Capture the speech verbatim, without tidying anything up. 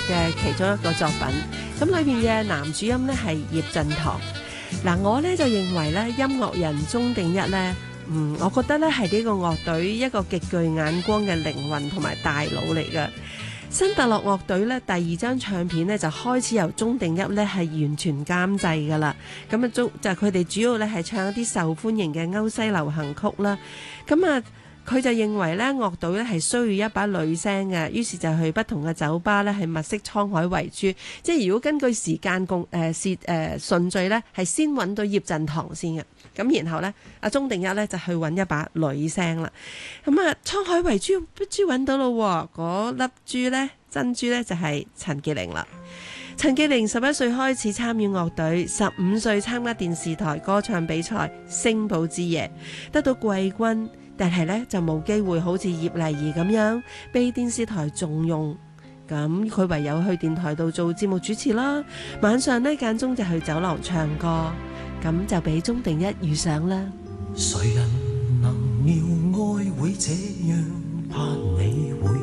嘅其中一個作品。咁裏邊嘅男主音咧係葉振棠。嗱，我咧就認為咧，音樂人鐘定一咧，嗯，我覺得咧係呢個樂隊一個極具眼光嘅靈魂同埋大佬嚟嘅。新特樂樂隊咧第二張唱片咧就開始由鐘定一咧係完全監製噶啦，咁啊中就係佢哋主要咧係唱一啲受歡迎嘅歐西流行曲啦，咁啊佢就認為咧樂隊咧係需要一把女聲嘅，於是就去不同嘅酒吧咧係物色滄海遺珠，即係如果根據時間共誒是誒順序咧係先揾到葉振棠先嘅，咁然後咧阿鐘定一咧就去揾一把女聲啦，咁啊滄海遺珠珠揾到咯，嗰粒珠咧珍珠咧就係陳潔靈啦。陳潔靈十一歲開始參與樂隊，十五歲參加電視台歌唱比賽《星寶之夜》，得到季軍。但係咧就冇機會好似葉麗儀咁樣被電視台重用，咁佢唯有去電台度做節目主持啦。晚上呢間中就去酒廊唱歌，咁就俾鐘定一遇上啦。 誰人能料愛會這樣，怕你會